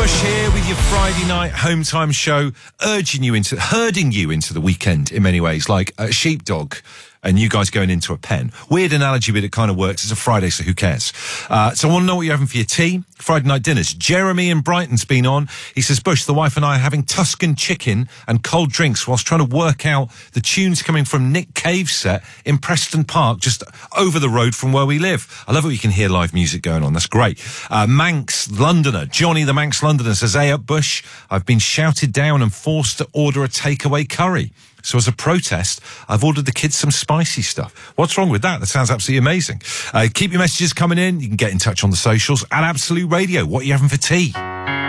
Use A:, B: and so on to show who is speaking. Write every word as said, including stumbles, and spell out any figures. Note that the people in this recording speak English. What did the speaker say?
A: Bush here with your Friday night home time show, urging you into, herding you into the weekend in many ways, like a sheepdog and you guys going into a pen. Weird analogy, but it kind of works. It's a Friday, so who cares? Uh, so I want to know what you're having for your tea. Friday night dinners. Jeremy in Brighton's been on. He says, Bush, the wife and I are having Tuscan chicken and cold drinks whilst trying to work out the tunes coming from Nick Cave's set in Preston Park, just over the road from where we live. I love it when you can hear live music going on. That's great. Uh, Manx Londoner, Johnny the Manx Londoner says, hey up Bush, I've been shouted down and forced to order a takeaway curry. So as a protest, I've ordered the kids some spicy stuff. What's wrong with that? That sounds absolutely amazing. Uh, keep your messages coming in. You can get in touch on the socials at Absolute Radio. What are you having for tea?